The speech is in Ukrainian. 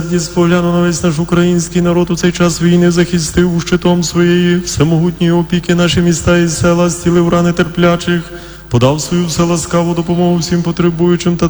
Спогляну на весь наш український народ у цей час війни, захистив щитом своєї всемогутньої опіки наші міста і села, зцілив рани терплячих, подав свою вселаскаву допомогу всім потребуючим та